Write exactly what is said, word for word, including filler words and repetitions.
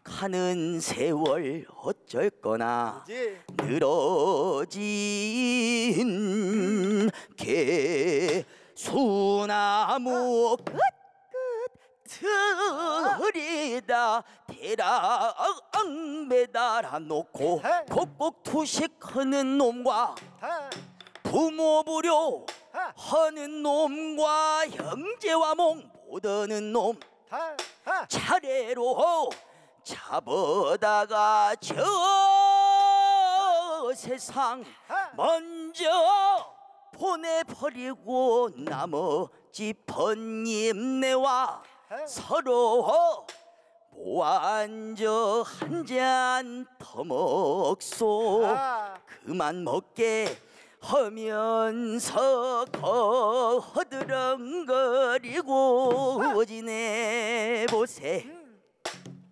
가는 세월 어쩔 거나 그지? 늘어진 개수나무 끝끝 들이다 대랑 매달아 놓고 헤. 곡곡 투식하는 놈과 하, 부모 부려 하, 하는 놈과 형제와 몽 못하는 놈 하, 하. 차례로 잡아다가 저 세상 먼저 보내버리고 나머지 번임내와 서로 모아앉아 한 잔 더먹소. 아. 그만 먹게 하면서 거드렁거리고 지내보세.